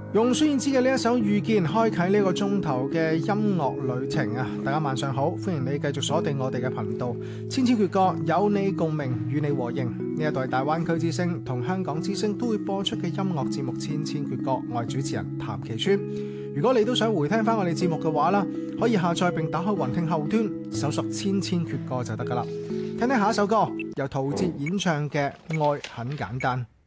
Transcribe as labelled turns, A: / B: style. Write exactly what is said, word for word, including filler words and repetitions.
A: 用孫燕姿嘅呢一首《遇見》開啟呢個鐘頭嘅音樂旅程啊！大家晚上好，歡迎你繼續鎖定我哋嘅頻道。千千闕歌，有你共鳴，與你和應。呢一代大灣區之聲同香港之聲都會播出嘅音樂節目《千千闕歌》，我係主持人譚其川。如果你都想回聽翻我哋節目嘅話啦，可以下載並打開雲聽後端，搜索千千闕歌就得噶啦。聽聽下一首歌，由陶喆演唱嘅《愛很簡單》。